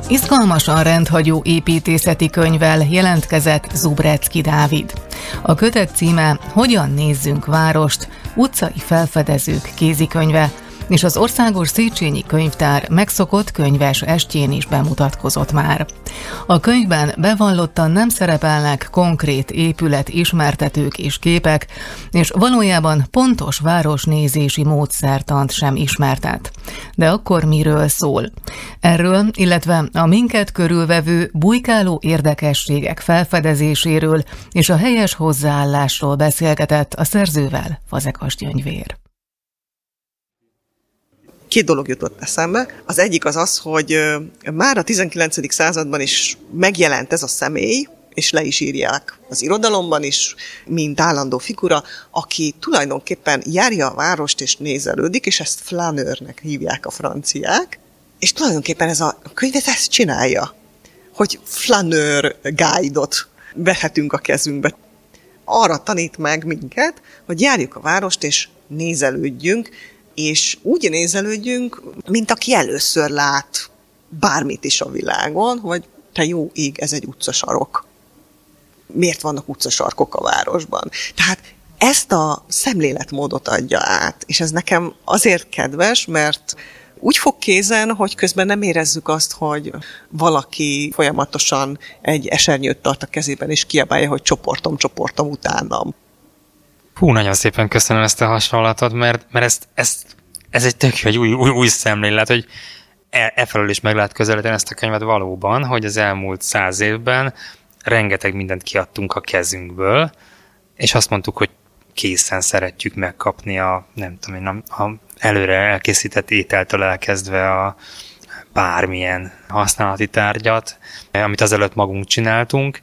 Izgalmasan rendhagyó építészeti könyvvel jelentkezett Zubrecki Dávid. A kötet címe Hogyan nézzünk várost, utcai felfedezők kézikönyve, és az Országos Széchenyi Könyvtár megszokott könyves estjén is bemutatkozott már. A könyvben bevallottan nem szerepelnek konkrét épület ismertetők és képek, és valójában pontos városnézési módszertant sem ismertet. De akkor miről szól? Erről, illetve a minket körülvevő bujkáló érdekességek felfedezéséről és a helyes hozzáállásról beszélgetett a szerzővel Fazekas Gyöngyvér. Két dolog jutott eszembe. Az egyik az, hogy már a 19. században is megjelent ez a személy, és le is írják az irodalomban is, mint állandó figura, aki tulajdonképpen járja a várost és nézelődik, és ezt flaneurnek hívják a franciák, és tulajdonképpen ez a könyv ezt csinálja, hogy flaneur guide-ot vehetünk a kezünkbe. Arra tanít meg minket, hogy járjuk a várost és nézelődjünk, és úgy nézelődjünk, mint aki először lát bármit is a világon, hogy te jó ég, ez egy utcasarok. Miért vannak utcasarkok a városban? Tehát ezt a szemléletmódot adja át, és ez nekem azért kedves, mert úgy fog kézen, hogy közben nem érezzük azt, hogy valaki folyamatosan egy esernyőt tart a kezében, és kiabálja, hogy csoportom utánam. Hú, nagyon szépen köszönöm ezt a hasonlatot, mert ez egy tök jó, egy új szemlélet, hogy efelől is meg lehet közelíteni ezt a könyvet valóban, hogy az elmúlt 100 évben rengeteg mindent kiadtunk a kezünkből, és azt mondtuk, hogy készen szeretjük megkapni a előre elkészített ételtől elkezdve a bármilyen használati tárgyat, amit azelőtt magunk csináltunk.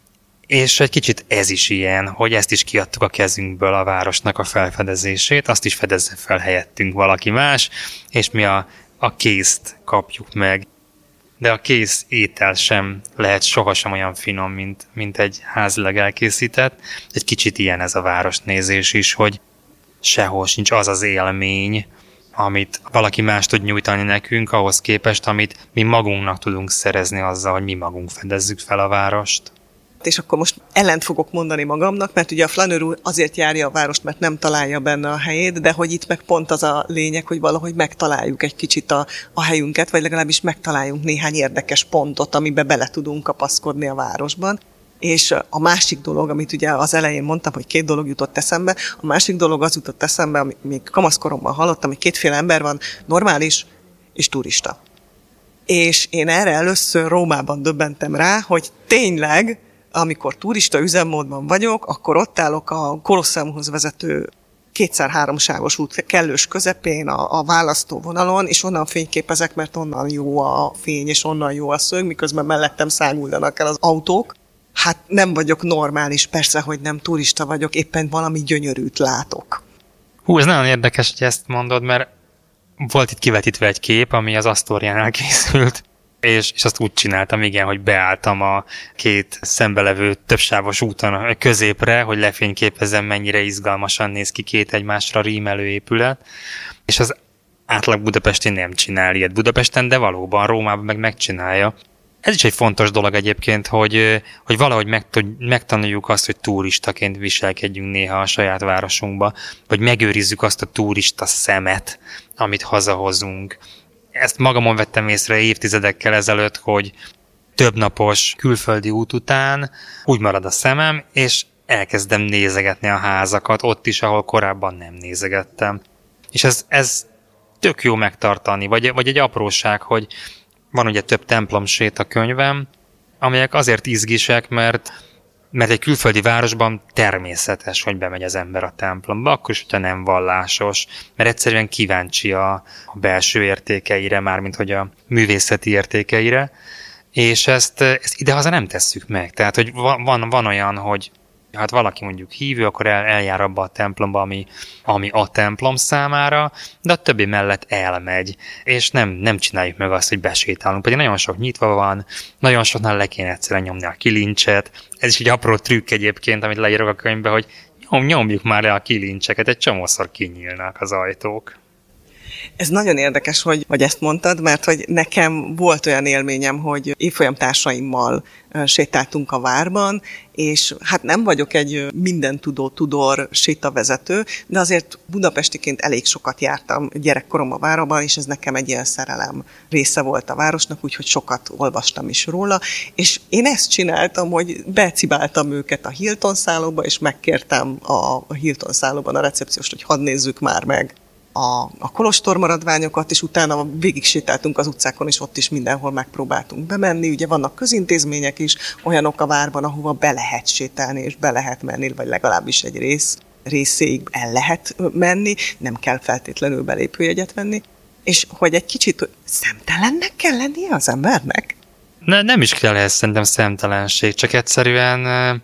És egy kicsit ez is ilyen, hogy ezt is kiadtuk a kezünkből a városnak a felfedezését, azt is fedezze fel helyettünk valaki más, és mi a készt kapjuk meg. De a kész étel sem lehet sohasem olyan finom, mint egy házilag elkészített. Egy kicsit ilyen ez a városnézés is, hogy sehol sincs az az élmény, amit valaki más tud nyújtani nekünk, ahhoz képest, amit mi magunknak tudunk szerezni azzal, hogy mi magunk fedezzük fel a várost. És akkor most ellent fogok mondani magamnak, mert ugye a flaneur úr azért járja a várost, mert nem találja benne a helyét, de hogy itt meg pont az a lényeg, hogy valahogy megtaláljuk egy kicsit a helyünket, vagy legalábbis megtaláljunk néhány érdekes pontot, amiben bele tudunk kapaszkodni a városban. És a másik dolog, amit ugye az elején mondtam, hogy két dolog jutott eszembe, a másik dolog az jutott eszembe, amit még kamaszkoromban hallottam, hogy kétféle ember van, normális és turista. És én erre először Rómában döbbentem rá, hogy tényleg amikor turista üzemmódban vagyok, akkor ott állok a Kolosseumhoz vezető 2x3 sávos út kellős közepén, a választóvonalon, és onnan fényképezek, mert onnan jó a fény, és onnan jó a szög, miközben mellettem száguldanak el az autók. Hát nem vagyok normális, persze, hogy nem turista vagyok, éppen valami gyönyörűt látok. Hú, ez nagyon érdekes, hogy ezt mondod, mert volt itt kivetítve egy kép, ami az Asztóriánál készült, és azt úgy csináltam, igen, hogy beálltam a két szembelevő többsávos úton középre, hogy lefényképezzem, mennyire izgalmasan néz ki két egymásra rímelő épület, és az átlag budapesti nem csinál ilyet Budapesten, de valóban Rómában meg megcsinálja. Ez is egy fontos dolog egyébként, hogy valahogy megtanuljuk azt, hogy turistaként viselkedjünk néha a saját városunkba, vagy megőrizzük azt a turista szemet, amit hazahozunk. Ezt magamon vettem észre évtizedekkel ezelőtt, hogy több napos külföldi út után úgy marad a szemem, és elkezdem nézegetni a házakat ott is, ahol korábban nem nézegettem. És ez tök jó megtartani, vagy egy apróság, hogy van ugye több templomsét a könyvem, amelyek azért izgisek, mert egy külföldi városban természetes, hogy bemegy az ember a templomba, akkor is, hogyha nem vallásos, mert egyszerűen kíváncsi a belső értékeire, mármint hogy a művészeti értékeire, és ezt idehaza nem tesszük meg. Tehát, hogy van olyan, hogy hát valaki mondjuk hívő, akkor eljár abba a templomba, ami a templom számára, de a többi mellett elmegy, és nem csináljuk meg azt, hogy besétálunk, pedig nagyon sok nyitva van, nagyon soknál le kéne egyszerűen nyomni a kilincset. Ez is egy apró trükk egyébként, amit leírok a könyvbe, hogy nyomjuk már le a kilincseket, egy csomószor kinyílnak az ajtók. Ez nagyon érdekes, hogy ezt mondtad, mert hogy nekem volt olyan élményem, hogy évfolyamtársaimmal sétáltunk a várban, és hát nem vagyok egy mindentudó tudor sétavezető, de azért budapestiként elég sokat jártam gyerekkorom a várban, és ez nekem egy ilyen szerelem része volt a városnak, úgyhogy sokat olvastam is róla, és én ezt csináltam, hogy becibáltam őket a Hilton szállóba, és megkértem a Hilton szállóban a recepcióst, hogy hadd nézzük már meg a kolostor maradványokat, és utána végig sétáltunk az utcákon, és ott is mindenhol megpróbáltunk bemenni. Ugye vannak közintézmények is, olyanok a várban, ahova be lehet sétálni, és be lehet menni, vagy legalábbis egy részéig el lehet menni, nem kell feltétlenül belépőjegyet venni. És hogy egy kicsit szemtelennek kell lennie az embernek? Nem is kell ehhez szerintem szemtelenség, csak egyszerűen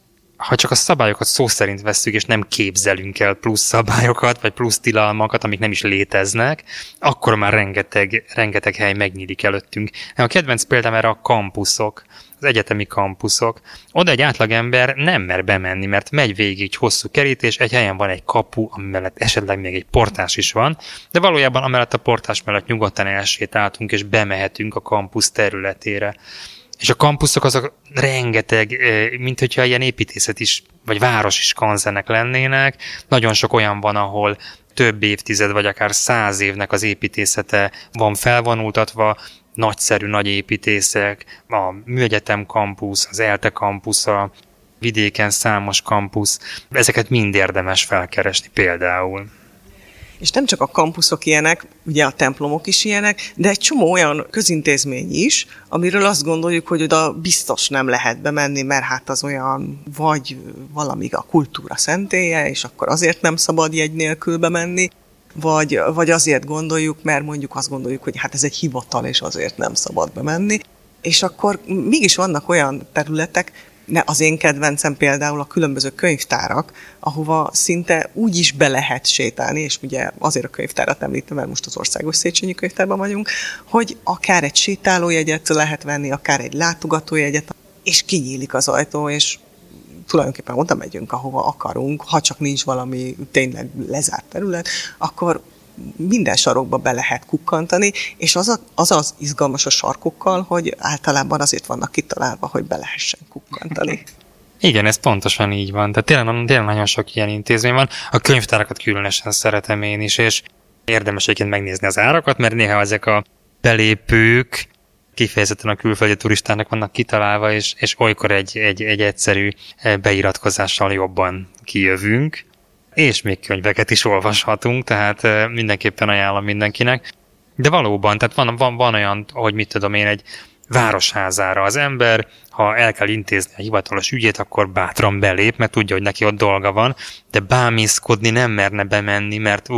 ha csak a szabályokat szó szerint vesszük, és nem képzelünk el plusz szabályokat, vagy plusz tilalmakat, amik nem is léteznek, akkor már rengeteg hely megnyílik előttünk. A kedvenc példám erre a kampuszok, az egyetemi kampuszok. Oda egy átlagember nem mer bemenni, mert megy végig egy hosszú kerítés, egy helyen van egy kapu, ami mellett esetleg még egy portás is van, de valójában amellett a portás mellett nyugodtan elsétáltunk, és bemehetünk a kampusz területére. És a kampuszok azok rengeteg, mint hogyha ilyen építészet is, vagy városi skanzenek lennének. Nagyon sok olyan van, ahol több évtized, vagy akár 100 évnek az építészete van felvonultatva, nagyszerű nagy építészek, a Műegyetem kampusz, az ELTE kampusza, vidéken számos kampusz. Ezeket mind érdemes felkeresni például. És nem csak a kampuszok ilyenek, ugye a templomok is ilyenek, de egy csomó olyan közintézmény is, amiről azt gondoljuk, hogy oda biztos nem lehet bemenni, mert hát az olyan, vagy valami a kultúra szentélye, és akkor azért nem szabad jegy nélkül bemenni, vagy azért gondoljuk, mert mondjuk azt gondoljuk, hogy hát ez egy hivatal, és azért nem szabad bemenni. És akkor mégis vannak olyan területek, az én kedvencem például a különböző könyvtárak, ahova szinte úgy is be lehet sétálni, és ugye azért a könyvtárat említem, mert most az Országos Széchenyi Könyvtárban vagyunk, hogy akár egy sétálójegyet lehet venni, akár egy látogatójegyet, és kinyílik az ajtó, és tulajdonképpen oda megyünk, ahova akarunk, ha csak nincs valami tényleg lezárt terület, akkor minden sarokba be lehet kukkantani, és az izgalmas a sarkokkal, hogy általában azért vannak kitalálva, hogy be lehessen kukkantani. Igen, ez pontosan így van. Tehát tényleg nagyon sok ilyen intézmény van. A könyvtárakat különösen szeretem én is, és érdemes egyébként megnézni az árakat, mert néha ezek a belépők kifejezetten a külföldi turistának vannak kitalálva, és olykor egy egyszerű beiratkozással jobban kijövünk. És még könyveket is olvashatunk, tehát mindenképpen ajánlom mindenkinek. De valóban, tehát van olyan, hogy mit tudom én, egy városházára az ember, ha el kell intézni a hivatalos ügyét, akkor bátran belép, mert tudja, hogy neki ott dolga van, de bámészkodni nem merne bemenni, mert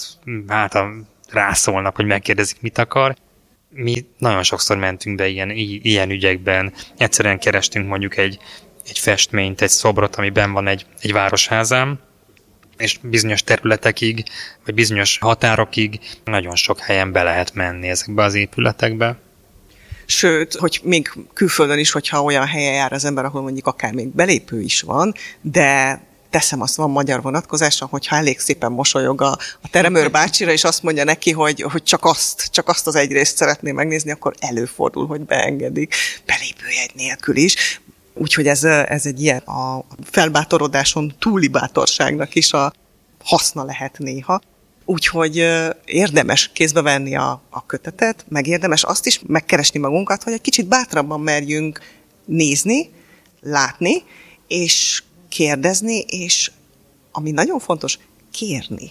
hát rászólnak, hogy megkérdezik, mit akar. Mi nagyon sokszor mentünk be ilyen ügyekben, egyszerűen kerestünk mondjuk egy festményt, egy szobrot, amiben van egy városházám, és bizonyos területekig, vagy bizonyos határokig nagyon sok helyen be lehet menni ezekbe az épületekbe. Sőt, hogy még külföldön is, hogyha olyan helyen jár az ember, ahol mondjuk akár még belépő is van, de teszem azt, van magyar vonatkozása, hogyha elég szépen mosolyog a teremőr bácsira, és azt mondja neki, hogy csak azt az egy részt szeretné megnézni, akkor előfordul, hogy beengedik belépőjegy nélkül is. Úgyhogy ez egy ilyen a felbátorodáson túli bátorságnak is a haszna lehet néha. Úgyhogy érdemes kézbe venni a kötetet, meg érdemes azt is megkeresni magunkat, hogy egy kicsit bátrabban merjünk nézni, látni, és kérdezni, és ami nagyon fontos, kérni.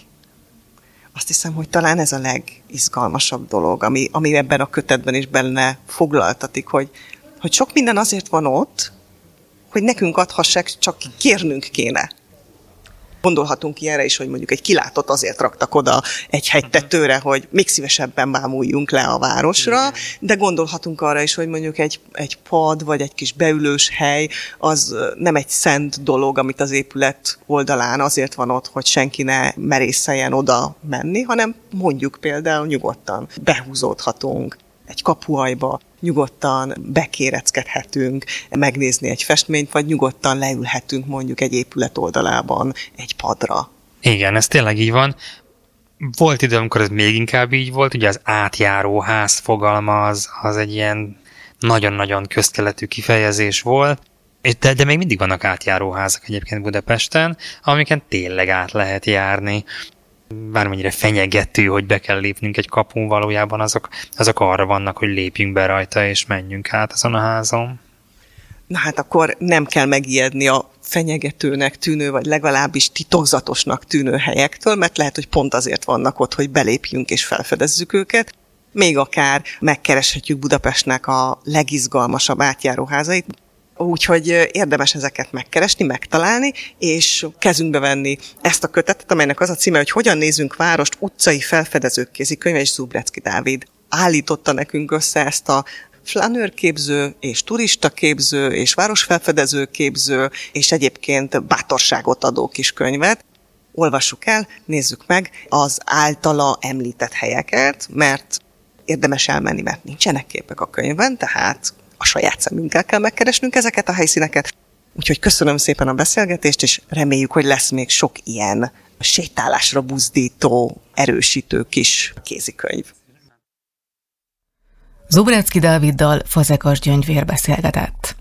Azt hiszem, hogy talán ez a legizgalmasabb dolog, ami ebben a kötetben is benne foglaltatik, hogy sok minden azért van ott, hogy nekünk adhassák, csak kérnünk kéne. Gondolhatunk ilyenre is, hogy mondjuk egy kilátót azért raktak oda egy hegytetőre, hogy még szívesebben bámuljunk le a városra, de gondolhatunk arra is, hogy mondjuk egy pad, vagy egy kis beülős hely, az nem egy szent dolog, amit az épület oldalán azért van ott, hogy senki ne merészeljen oda menni, hanem mondjuk például nyugodtan behúzódhatunk egy kapuajba, nyugodtan bekéreckedhetünk, megnézni egy festményt, vagy nyugodtan leülhetünk mondjuk egy épület oldalában egy padra. Igen, ez tényleg így van. Volt idő, amikor ez még inkább így volt, ugye az átjáró ház fogalma az egy ilyen nagyon-nagyon közkeletű kifejezés volt, de még mindig vannak átjáróházak egyébként Budapesten, amiken tényleg át lehet járni. Bármennyire fenyegető, hogy be kell lépnünk egy kapun, valójában azok arra vannak, hogy lépjünk be rajta és menjünk át azon a házon. Na hát akkor nem kell megijedni a fenyegetőnek tűnő, vagy legalábbis titokzatosnak tűnő helyektől, mert lehet, hogy pont azért vannak ott, hogy belépjünk és felfedezzük őket. Még akár megkereshetjük Budapestnek a legizgalmasabb átjáróházait, úgyhogy érdemes ezeket megkeresni, megtalálni, és kezünkbe venni ezt a kötetet, amelynek az a címe, hogy Hogyan nézünk várost, utcai felfedezők kézikönyve, és Zubrecki Dávid állította nekünk össze ezt a flanőrképző, és turistaképző, és városfelfedező képző, és egyébként bátorságot adó kis könyvet. Olvassuk el, nézzük meg az általa említett helyeket, mert érdemes elmenni, mert nincsenek képek a könyvben, tehát a saját szemünkkel kell megkeresnünk ezeket a helyszíneket. Úgyhogy köszönöm szépen a beszélgetést, és reméljük, hogy lesz még sok ilyen sétálásra buzdító, erősítő kis kézikönyv. Zubrecki Dáviddal Fazekas Gyöngyvér beszélgetett.